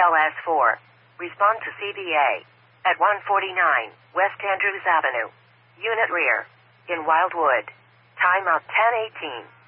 LS4. Respond to CBA. At 149 West Andrews Avenue. Unit rear. In Wildwood. Timeout 10:18.